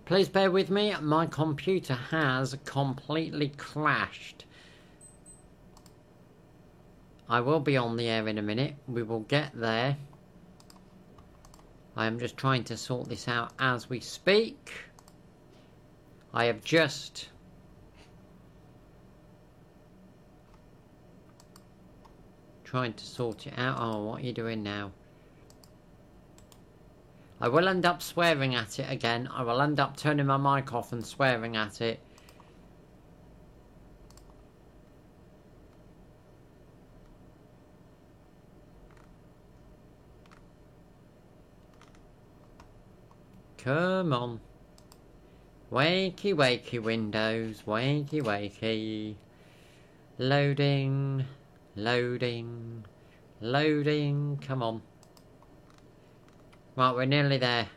Please bear with me, my computer has completely crashed. I will be on the air in a minute. We will get there. I am just trying to sort this out as we speak. I have just... trying to sort it out. Oh, what are you doing now? I will end up swearing at it again. I will end up turning my mic off and swearing at it. Come on. Wakey, wakey, Windows. Wakey, wakey. Loading. Loading. Loading. Come on. Right, we're nearly there.